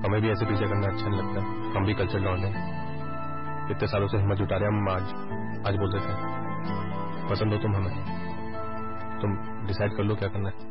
हमें भी ऐसे पीछे करना अच्छा नहीं लगता। हम भी कल्चर लौंडे हैं, इतने सालों से हिम्मत जुटा रहे हम। आज बोल देते हैं पसंद हो तुम हमें, तुम डिसाइड कर लो क्या करना है।